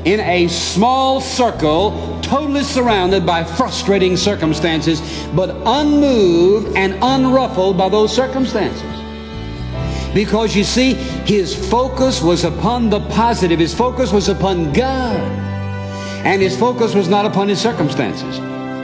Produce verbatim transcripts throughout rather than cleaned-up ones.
in a small circle, totally surrounded by frustrating circumstances, but unmoved and unruffled by those circumstances. Because you see, his focus was upon the positive. His focus was upon God. And his focus was not upon his circumstances.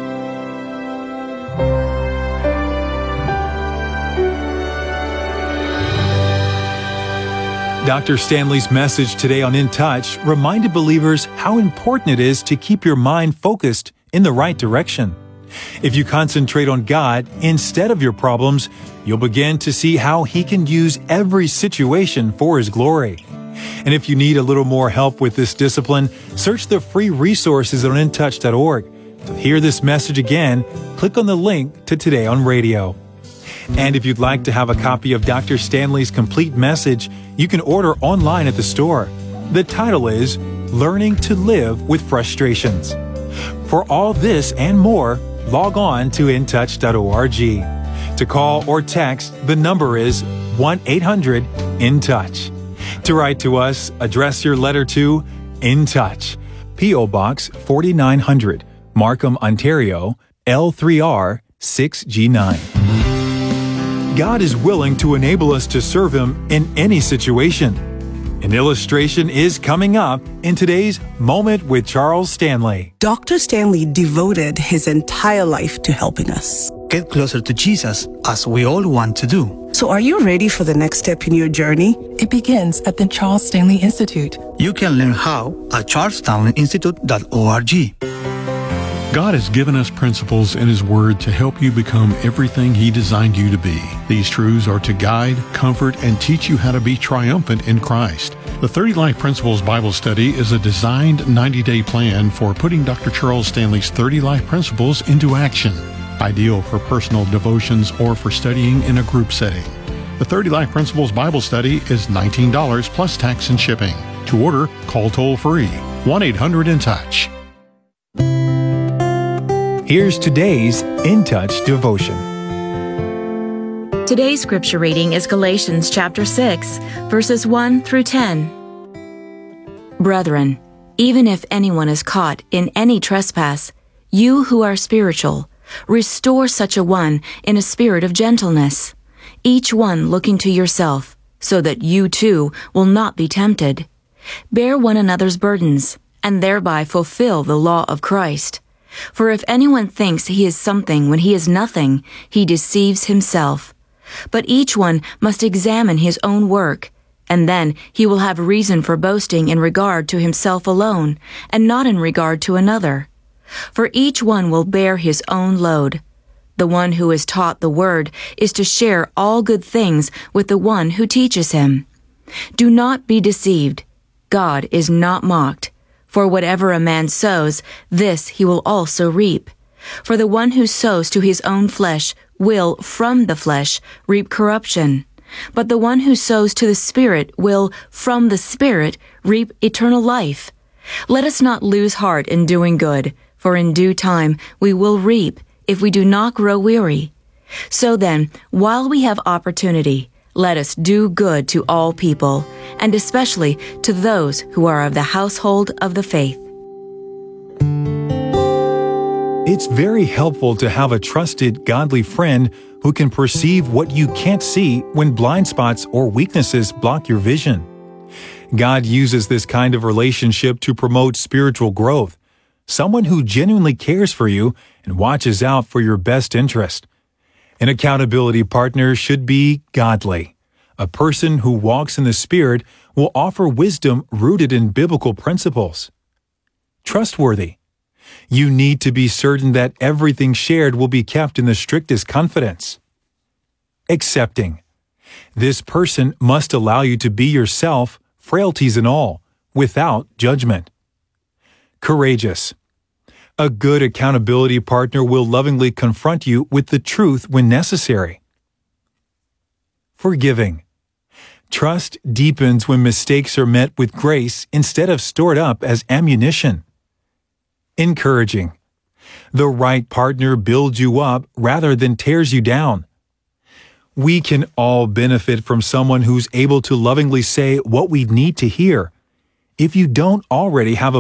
Doctor Stanley's message today on In Touch reminded believers how important it is to keep your mind focused in the right direction. If you concentrate on God instead of your problems, you'll begin to see how He can use every situation for His glory. And if you need a little more help with this discipline, search the free resources on in touch dot org. To hear this message again, click on the link to Today on Radio. And if you'd like to have a copy of Doctor Stanley's complete message, you can order online at the store. The title is Learning to Live with Frustrations. For all this and more, log on to in touch dot org. To call or text, the number is one eight hundred in touch. To write to us, address your letter to In Touch, P O Box forty-nine hundred, Markham, Ontario, L three R six G nine. God is willing to enable us to serve Him in any situation. An illustration is coming up in today's Moment with Charles Stanley. Doctor Stanley devoted his entire life to helping us get closer to Jesus, as we all want to do. So are you ready for the next step in your journey? It begins at the Charles Stanley Institute. You can learn how at charles stanley institute dot org. God has given us principles in His Word to help you become everything He designed you to be. These truths are to guide, comfort, and teach you how to be triumphant in Christ. The thirty Life Principles Bible Study is a designed ninety-day plan for putting Doctor Charles Stanley's thirty Life Principles into action. Ideal for personal devotions or for studying in a group setting. The thirty Life Principles Bible Study is nineteen dollars plus tax and shipping. To order, call toll-free one eight hundred in touch. Here's today's In Touch devotion. Today's scripture reading is Galatians chapter six, verses one through ten. Brethren, even if anyone is caught in any trespass, you who are spiritual, restore such a one in a spirit of gentleness, each one looking to yourself, so that you too will not be tempted. Bear one another's burdens, and thereby fulfill the law of Christ. For if anyone thinks he is something when he is nothing, he deceives himself. But each one must examine his own work, and then he will have reason for boasting in regard to himself alone, and not in regard to another. For each one will bear his own load. The one who is taught the word is to share all good things with the one who teaches him. Do not be deceived. God is not mocked. For whatever a man sows, this he will also reap. For the one who sows to his own flesh will, from the flesh, reap corruption. But the one who sows to the Spirit will, from the Spirit, reap eternal life. Let us not lose heart in doing good, for in due time we will reap, if we do not grow weary. So then, while we have opportunity, let us do good to all people, and especially to those who are of the household of the faith. It's very helpful to have a trusted, godly friend who can perceive what you can't see when blind spots or weaknesses block your vision. God uses this kind of relationship to promote spiritual growth, someone who genuinely cares for you and watches out for your best interest. An accountability partner should be godly. A person who walks in the Spirit will offer wisdom rooted in biblical principles. Trustworthy. You need to be certain that everything shared will be kept in the strictest confidence. Accepting. This person must allow you to be yourself, frailties and all, without judgment. Courageous. A good accountability partner will lovingly confront you with the truth when necessary. Forgiving. Trust deepens when mistakes are met with grace instead of stored up as ammunition. Encouraging. The right partner builds you up rather than tears you down. We can all benefit from someone who's able to lovingly say what we need to hear. If you don't already have a